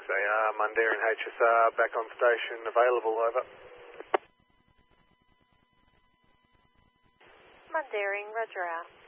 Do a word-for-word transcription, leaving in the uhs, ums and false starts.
A R, Mundaring H S R, back on station, available, over. Mundaring, roger out.